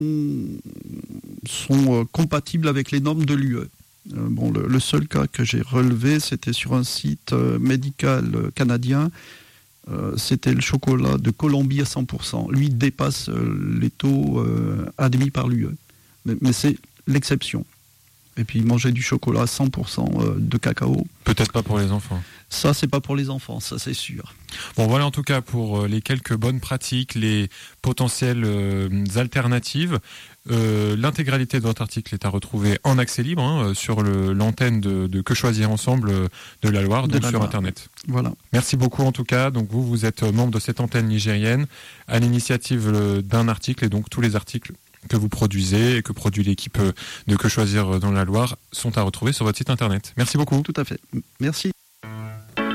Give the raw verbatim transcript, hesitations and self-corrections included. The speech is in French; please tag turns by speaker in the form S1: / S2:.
S1: sont compatibles avec les normes de l'U E. Bon, le, le seul cas que j'ai relevé, c'était sur un site médical canadien. Euh, c'était le chocolat de Colombie à cent pour cent. Lui dépasse euh, les taux euh, admis par l'U E. Mais, mais c'est l'exception. Et puis manger du chocolat à cent pour cent de cacao.
S2: Peut-être pas pour les enfants.
S1: Ça, c'est pas pour les enfants, ça c'est sûr.
S2: Bon, voilà en tout cas pour les quelques bonnes pratiques, les potentielles euh, alternatives. Euh, l'intégralité de votre article est à retrouver en accès libre hein, sur le, l'antenne de, de Que Choisir Ensemble de la Loire, donc sur Internet.
S1: Voilà.
S2: Merci beaucoup en tout cas. Donc vous, vous êtes membre de cette antenne nigérienne à l'initiative d'un article et donc tous les articles que vous produisez et que produit l'équipe de Que Choisir dans la Loire sont à retrouver sur votre site Internet. Merci beaucoup.
S1: Tout à fait. Merci.